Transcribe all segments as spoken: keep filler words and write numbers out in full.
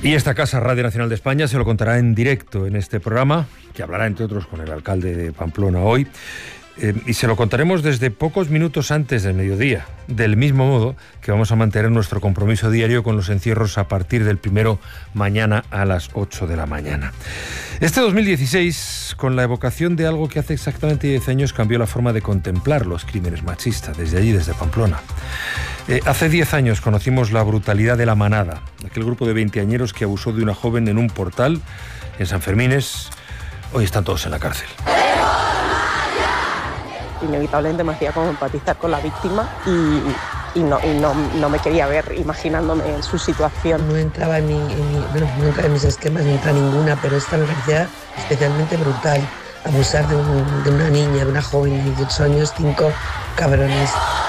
Y esta casa, Radio Nacional de España, se lo contará en directo en este programa, que hablará, entre otros, con el alcalde de Pamplona hoy. Eh, y se lo contaremos desde pocos minutos antes del mediodía, del mismo modo que vamos a mantener nuestro compromiso diario con los encierros a partir del primero mañana a las ocho de la mañana. Este dos mil dieciséis, con la evocación de algo que hace exactamente diez años cambió la forma de contemplar los crímenes machistas, desde allí, desde Pamplona. Eh, hace diez años conocimos la brutalidad de La Manada, aquel grupo de veinteañeros que abusó de una joven en un portal en San Fermines. Hoy están todos en la cárcel. Inevitablemente me hacía como empatizar con la víctima y, y, no, y no, no me quería ver imaginándome en su situación. No entraba en, mi, en, mi, bueno, nunca en mis esquemas, ni entra ninguna, pero esta me parecía especialmente brutal. Abusar de, un, de una niña, de una joven de dieciocho años, cinco cabrones.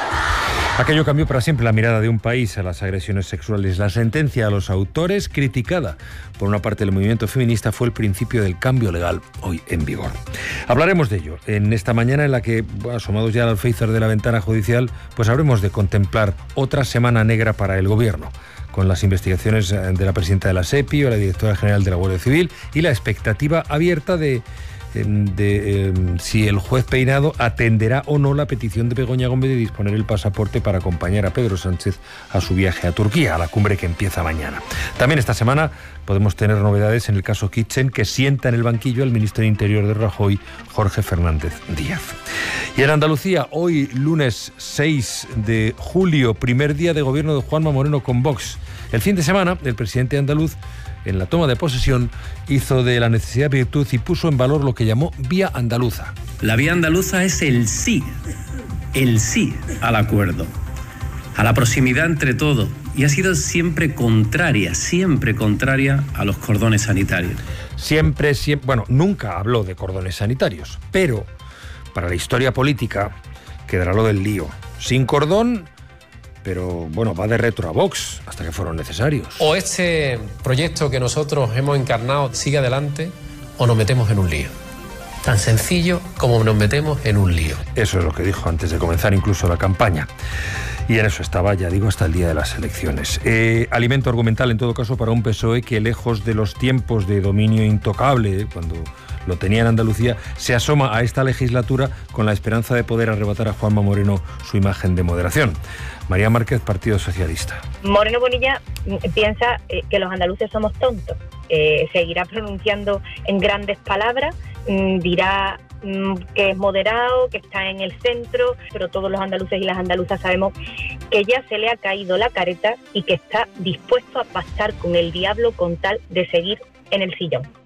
Aquello cambió para siempre la mirada de un país a las agresiones sexuales. La sentencia a los autores, criticada por una parte del movimiento feminista, fue el principio del cambio legal hoy en vigor. Hablaremos de ello en esta mañana en la que, asomados ya al alféizar de la ventana judicial, pues habremos de contemplar otra semana negra para el gobierno, con las investigaciones de la presidenta de la SEPI o la directora general de la Guardia Civil y la expectativa abierta de... de eh, si el juez Peinado atenderá o no la petición de Begoña Gómez de disponer el pasaporte para acompañar a Pedro Sánchez a su viaje a Turquía, a la cumbre que empieza mañana. También esta semana podemos tener novedades en el caso Kitchen, que sienta en el banquillo al ministro de Interior de Rajoy, Jorge Fernández Díaz. Y en Andalucía, hoy lunes seis de julio, primer día de gobierno de Juanma Moreno con Vox. El fin de semana, el presidente andaluz, en la toma de posesión, hizo de la necesidad virtud y puso en valor lo que llamó vía andaluza. La vía andaluza es el sí, el sí al acuerdo, a la proximidad entre todos, y ha sido siempre contraria, siempre contraria a los cordones sanitarios. Siempre, siempre, bueno, nunca habló de cordones sanitarios, pero para la historia política quedará lo del lío. Sin cordón, pero bueno, va de retro a Vox hasta que fueron necesarios. O este proyecto que nosotros hemos encarnado sigue adelante o nos metemos en un lío. Tan sencillo como nos metemos en un lío. Eso es lo que dijo antes de comenzar incluso la campaña. Y en eso estaba, ya digo, hasta el día de las elecciones. Eh, alimento argumental, en todo caso, para un P S O E que, lejos de los tiempos de dominio intocable, cuando lo tenía en Andalucía, se asoma a esta legislatura con la esperanza de poder arrebatar a Juanma Moreno su imagen de moderación. María Márquez, Partido Socialista. Moreno Bonilla piensa eh, que los andaluces somos tontos. Eh, seguirá pronunciando en grandes palabras, mmm, dirá mmm, que es moderado, que está en el centro, pero todos los andaluces y las andaluzas sabemos que ya se le ha caído la careta y que está dispuesto a pactar con el diablo con tal de seguir en el sillón.